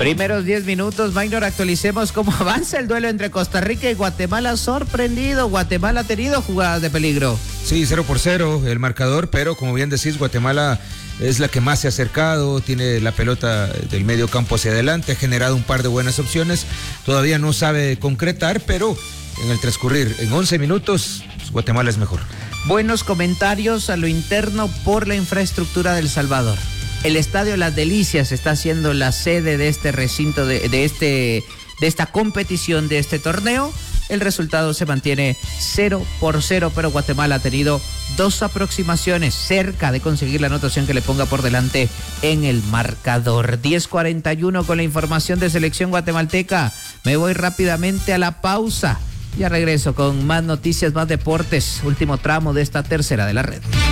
Primeros 10 minutos, Maynor, actualicemos cómo avanza el duelo entre Costa Rica y Guatemala. Sorprendido, Guatemala ha tenido jugadas de peligro. Sí, 0-0 el marcador, pero como bien decís, Guatemala es la que más se ha acercado, tiene la pelota del medio campo hacia adelante, ha generado un par de buenas opciones, todavía no sabe concretar, pero en el transcurrir en 11 minutos, Guatemala es mejor. Buenos comentarios a lo interno por la infraestructura del Salvador. El Estadio Las Delicias está siendo la sede de este recinto, de esta competición, de este torneo. El resultado se mantiene 0-0, pero Guatemala ha tenido 2 aproximaciones cerca de conseguir la anotación que le ponga por delante en el marcador. 10:41 con la información de selección guatemalteca. Me voy rápidamente a la pausa. Ya regreso con más noticias, más deportes. Último tramo de esta tercera de la red.